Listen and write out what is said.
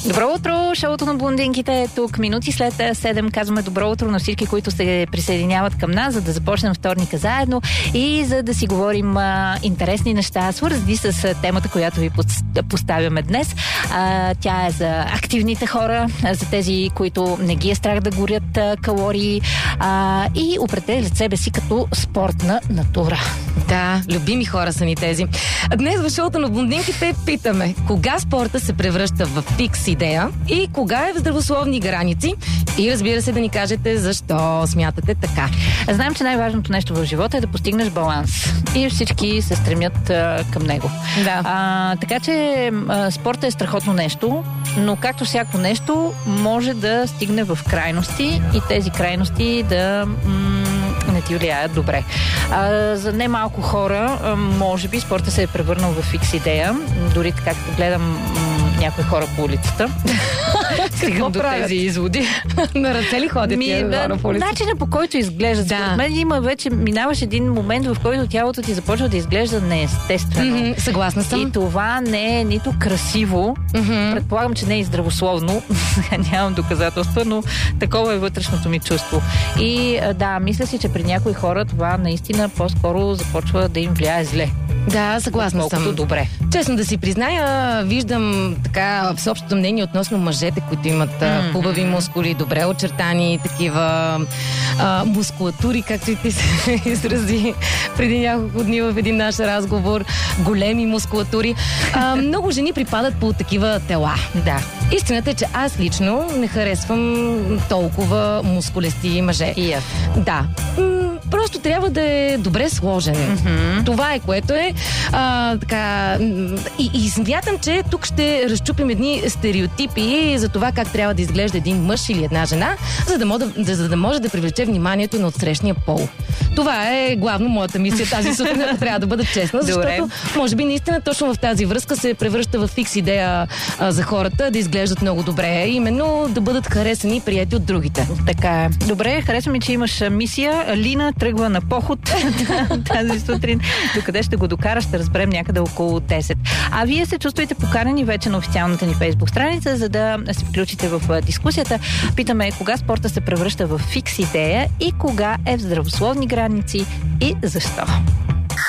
Добро утро! Шоуто на блондинките е тук. Минути след 7 казваме добро утро на всички, които се присъединяват към нас, за да започнем вторника заедно и за да си говорим интересни неща, свързани с темата, която ви поставяме днес. Тя е за активните хора, за тези, които не ги е страх да горят калории и определят себе си като спортна натура. Да, любими хора са ни тези. Днес в шоуто на блондинките питаме кога спорта се превръща в фикс идея и кога е в здравословни граници и разбира се да ни кажете защо смятате така. Знаем, че най-важното нещо в живота е да постигнеш баланс и всички се стремят към него. Да. Така че спорта е страхотно нещо, но както всяко нещо може да стигне в крайности и тези крайности да не ти влияят добре. За немалко хора, може би, спорта се е превърнал в фикс идея. Дори така, като гледам някои хора по улицата. Стигам до тези изводи. На ръце ли ходят тия хора по улицата? Начинът, по който изглеждат. Според мен има вече, минаваш един момент, в който тялото ти започва да изглежда неестествено. Съгласна съм. И това не е нито красиво. Предполагам, че не е и здравословно. Нямам доказателства, но такова е вътрешното ми чувство. И да, мисля си, че при някои хора това наистина по-скоро започва да им влияе зле. Да, съгласна съм. Добре. Честно да си призная, виждам така всеобщото мнение относно мъжете, които имат хубави мускули, добре очертани, такива мускулатури, както и ти се изрази преди няколко дни в един наш разговор. Големи мускулатури. Много жени припадат по такива тела. Да. Истината е, че аз лично не харесвам толкова мускулести мъже. И аз. Да. Просто трябва да е добре сложен. Това е което е. Така, и смятам, че тук ще разчупим едни стереотипи за това как трябва да изглежда един мъж или една жена, за да може да привлече вниманието на отсрещния пол. Това е главно моята мисия тази сутрин, ако трябва да бъда честна, защото може би наистина точно в тази връзка се превръща в фикс идея за хората да изглеждат много добре, именно да бъдат харесани и приети от другите. Така е. Добре, харесва ми, че имаш мисия. Лина тръгва на поход тази сутрин. Докъде ще го докара, ще разберем някъде около 10. А вие се чувствате поканени вече на официалната ни Фейсбук страница, за да се включите в дискусията. Питаме кога спорта се превръща в фикс идея и кога е в здравословни граници и защо.